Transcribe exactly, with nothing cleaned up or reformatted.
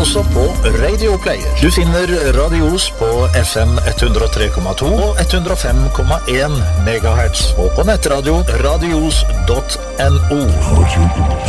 også på Radio Player. Du finner Radio Os på F M ett hundre og tre komma to og ett hundre og fem komma en megahertz og på nettradio radios punktum no.